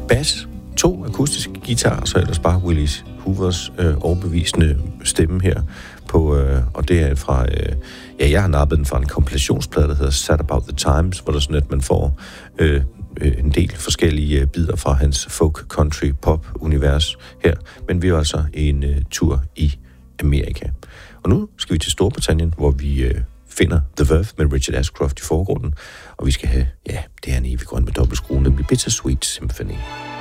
bas, 2 akustiske guitarer, så ellers bare Willis Hoovers overbevisende stemme her på, og det er fra, jeg har nappet den fra en kompilationsplade, der hedder Sad About the Times, hvor der sådan, at man får en del forskellige bidder fra hans folk, country, pop univers her, men vi er altså en tur i Amerika. Og nu skal vi til Storbritannien, hvor vi finder The Verve med Richard Ashcroft i forgrunden, og vi skal have, det er en evig grøn med dobbeltskrue, nemlig Bittersweet Symphony.